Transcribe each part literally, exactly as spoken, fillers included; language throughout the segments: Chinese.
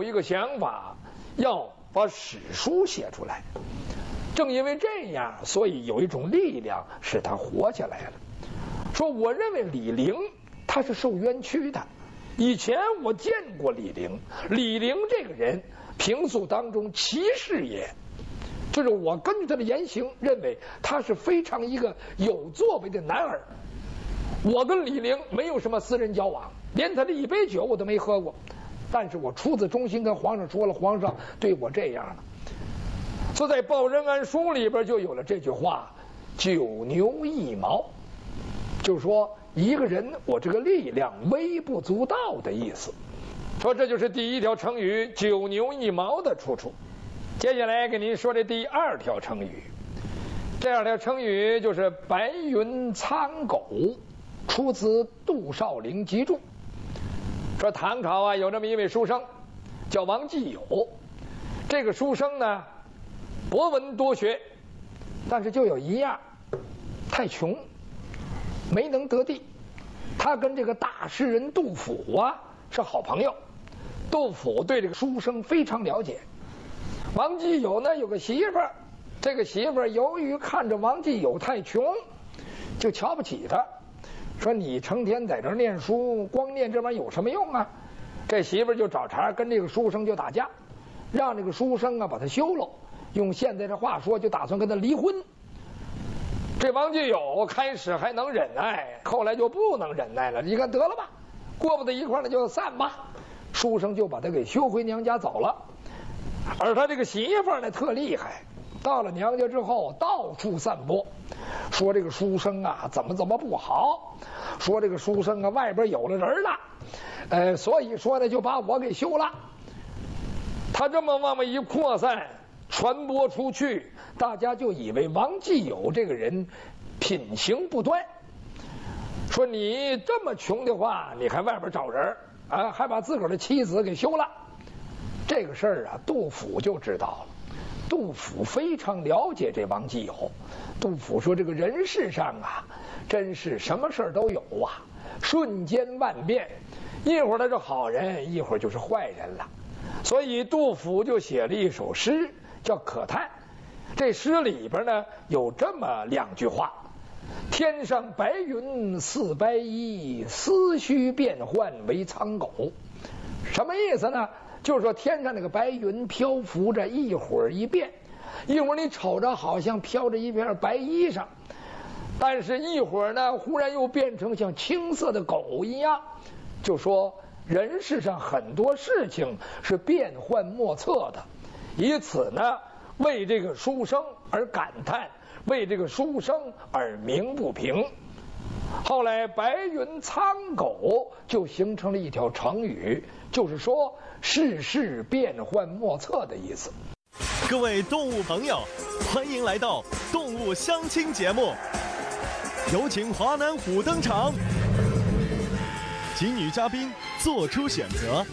有一个想法，要把史书写出来。正因为这样，所以有一种力量使他活下来了。说我认为李陵他是受冤屈的。以前我见过李陵，李陵这个人平素当中奇士也，就是我根据他的言行认为他是非常一个有作为的男儿。我跟李陵没有什么私人交往，连他的一杯酒我都没喝过，但是我出自忠心跟皇上说了，皇上对我这样了。所以在《报任安书》里边就有了这句话：九牛一毛，就是说一个人我这个力量微不足道的意思。说这就是第一条成语九牛一毛的出处。接下来给您说这第二条成语，这二条成语就是白云苍狗，出自杜少陵集注。说唐朝啊有这么一位书生叫王继友，这个书生呢博闻多学，但是就有一样，太穷，没能得第。他跟这个大诗人杜甫啊是好朋友，杜甫对这个书生非常了解。王继友呢有个媳妇儿，这个媳妇儿由于看着王继友太穷，就瞧不起他，说你成天在这儿念书，光念这玩意儿有什么用啊？这媳妇儿就找茬跟这个书生就打架，让这个书生啊把他休了，用现在的话说就打算跟他离婚。这王继友开始还能忍耐，后来就不能忍耐了，你看得了吧，过不到一块儿了就散吧，书生就把他给休回娘家走了。而他这个媳妇儿呢特厉害，到了娘家之后到处散播，说这个书生啊怎么怎么不好，说这个书生啊外边有了人了，呃，所以说呢就把我给休了。他这么往外一扩散传播出去，大家就以为王继友这个人品行不端，说你这么穷的话你还外边找人啊，还把自个儿的妻子给休了。这个事儿啊杜甫就知道了，杜甫非常了解这王继友。杜甫说这个人世上啊真是什么事儿都有啊，瞬间万变，一会儿他是好人，一会儿就是坏人了。所以杜甫就写了一首诗叫《可叹》，这诗里边呢有这么两句话：天上白云似白衣，思绪变幻为苍狗。什么意思呢？就是说天上那个白云漂浮着，一会儿一变，一会儿你瞅着好像飘着一片白衣裳，但是一会儿呢忽然又变成像青色的狗一样。就说人世上很多事情是变幻莫测的，以此呢为这个书生而感叹，为这个书生而鸣不平。后来白云苍狗就形成了一条成语，就是说世事变幻莫测的意思。 各位动物朋友，欢迎来到动物相亲节目，有请华南虎登场，请女嘉宾做出选择。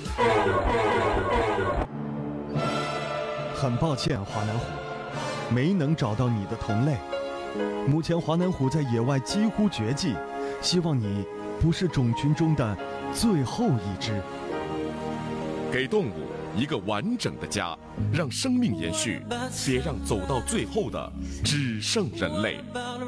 很抱歉，华南虎，没能找到你的同类。目前华南虎在野外几乎绝迹，希望你不是种群中的最后一只。 给动物一个完整的家，让生命延续，别让走到最后的只剩人类。